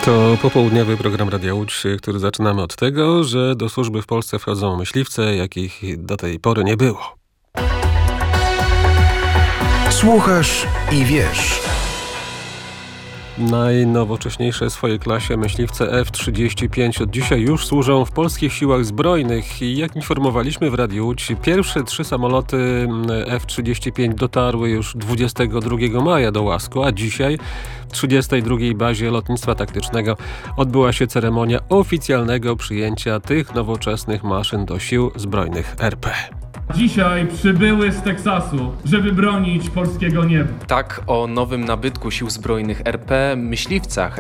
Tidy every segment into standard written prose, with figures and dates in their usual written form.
To popołudniowy program Radia Łódź, który zaczynamy od tego, że do służby w Polsce wchodzą myśliwce, jakich do tej pory nie było. Słuchasz i wiesz. Najnowocześniejsze w swojej klasie myśliwce F-35 od dzisiaj już służą w polskich siłach zbrojnych i jak informowaliśmy w Radiu Łódź, pierwsze 3 samoloty F-35 dotarły już 22 maja do Łasku, a dzisiaj w 32. bazie lotnictwa taktycznego odbyła się ceremonia oficjalnego przyjęcia tych nowoczesnych maszyn do sił zbrojnych RP. Dzisiaj przybyły z Teksasu, żeby bronić polskiego nieba. Tak o nowym nabytku sił zbrojnych RP, myśliwcach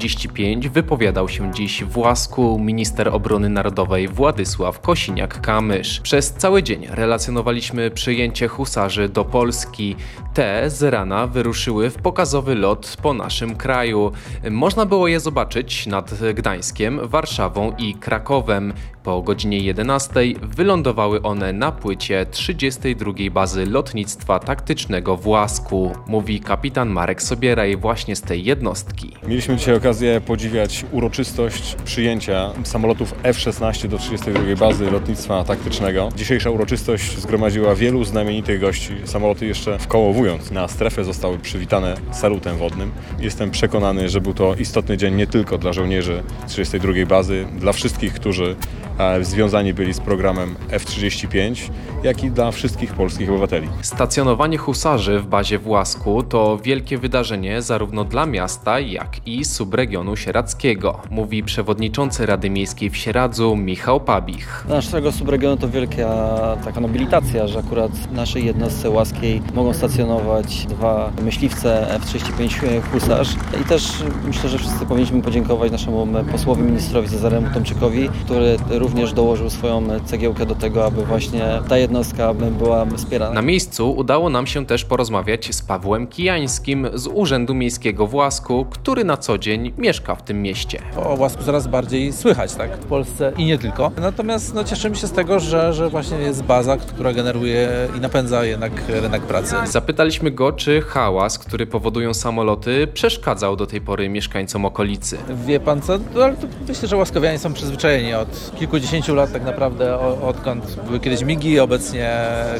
F-35 wypowiadał się dziś w Łasku minister obrony narodowej Władysław Kosiniak-Kamysz. Przez cały dzień relacjonowaliśmy przyjęcie husarzy do Polski. Te z rana wyruszyły w pokazowy lot po naszym kraju. Można było je zobaczyć nad Gdańskiem, Warszawą i Krakowem. Po godzinie 11 wylądowały one na płycie 32. bazy lotnictwa taktycznego w Łasku, mówi kapitan Marek Sobieraj właśnie z tej jednostki. Mieliśmy dzisiaj okazję podziwiać uroczystość przyjęcia samolotów F-16 do 32. bazy lotnictwa taktycznego. Dzisiejsza uroczystość zgromadziła wielu znamienitych gości. Samoloty jeszcze wkołowując na strefę zostały przywitane salutem wodnym. Jestem przekonany, że był to istotny dzień nie tylko dla żołnierzy 32. bazy, dla wszystkich, którzy związani byli z programem F-35, jak i dla wszystkich polskich obywateli. Stacjonowanie husarzy w bazie w Łasku to wielkie wydarzenie zarówno dla miasta, jak i subregionu sieradzkiego, mówi przewodniczący Rady Miejskiej w Sieradzu Michał Pabich. Dla naszego subregionu to wielka taka nobilitacja, że akurat w naszej jednostce łaskiej mogą stacjonować 2 myśliwce F-35 Husarz. I też myślę, że wszyscy powinniśmy podziękować naszemu posłowi ministrowi Cezaremu Tomczykowi, który również dołożył swoją cegiełkę do tego, aby właśnie ta jednostka była wspierana. Na miejscu udało nam się też porozmawiać z Pawłem Kijańskim z Urzędu Miejskiego w Łasku, który na co dzień mieszka w tym mieście. O Łasku coraz bardziej słychać, tak? W Polsce i nie tylko. Natomiast cieszymy się z tego, że właśnie jest baza, która generuje i napędza jednak rynek pracy. Zapytaliśmy go, czy hałas, który powodują samoloty, przeszkadzał do tej pory mieszkańcom okolicy. Wie pan co? Ale myślę, że łaskowianie są przyzwyczajeni od kilkudziesięciu lat tak naprawdę, odkąd były kiedyś MIG-i, obecnie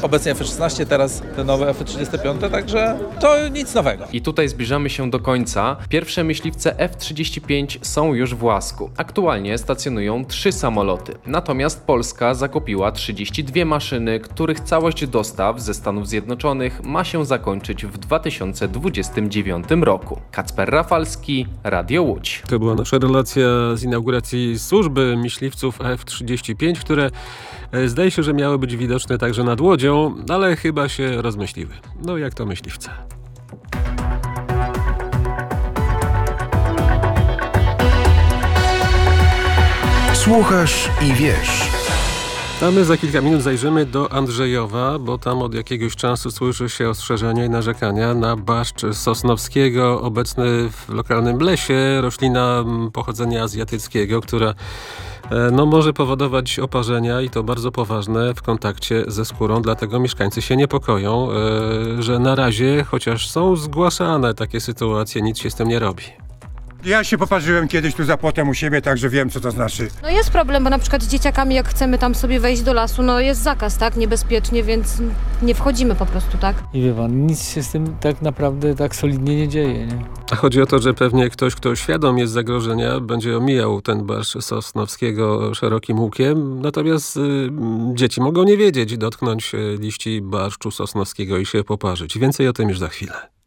F-16, teraz te nowe F-35, także to nic nowego. I tutaj zbliżamy się do końca. Pierwsze myśliwce F-35 są już w Łasku. Aktualnie stacjonują 3 samoloty. Natomiast Polska zakupiła 32 maszyny, których całość dostaw ze Stanów Zjednoczonych ma się zakończyć w 2029 roku. Kacper Rafalski, Radio Łódź. To była nasza relacja z inauguracji służby myśliwców F-35, które zdaje się, że miały być widoczne także nad Łodzią, ale chyba się rozmyśliły. No jak to myśliwce. Słuchasz i wiesz. A my za kilka minut zajrzymy do Andrzejowa, bo tam od jakiegoś czasu słyszy się ostrzeżenia i narzekania na barszcz sosnowskiego, obecny w lokalnym lesie, roślina pochodzenia azjatyckiego, która może powodować oparzenia i to bardzo poważne w kontakcie ze skórą, dlatego mieszkańcy się niepokoją, że na razie, chociaż są zgłaszane takie sytuacje, nic się z tym nie robi. Ja się poparzyłem kiedyś tu za płotem u siebie, także wiem, co to znaczy. No jest problem, bo na przykład z dzieciakami, jak chcemy tam sobie wejść do lasu, jest zakaz, tak? Niebezpiecznie, więc nie wchodzimy po prostu, tak? I wie pan, nic się z tym tak naprawdę tak solidnie nie dzieje, nie? A chodzi o to, że pewnie ktoś, kto świadom jest zagrożenia, będzie omijał ten barszcz sosnowskiego szerokim łukiem, natomiast dzieci mogą nie wiedzieć, dotknąć liści barszczu sosnowskiego i się poparzyć. Więcej o tym już za chwilę.